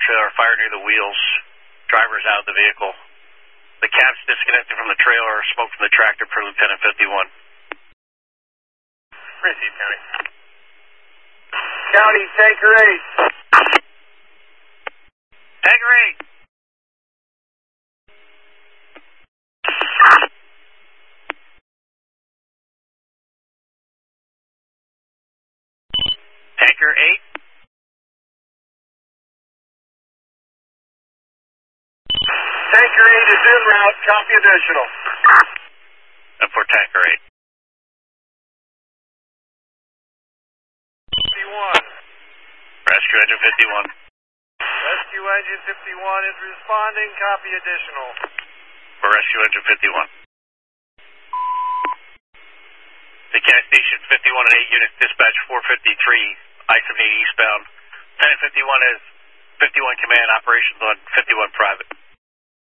trailer, fire near the wheels. Driver's out of the vehicle. The cab's disconnected from the trailer. Smoke from the tractor per Lieutenant 51. Receive, County. County, Tanker 8. Tanker 8. Tanker 8. Tanker 8 is en route. Copy additional. And for Tanker 8. 51. Rescue Engine 51. Rescue Engine 51 is responding. Copy additional. For Rescue Engine 51. The gas station 51 and 8 units dispatch 453, I-78 eastbound. Lieutenant 51 is 51 command, operations on 51 private.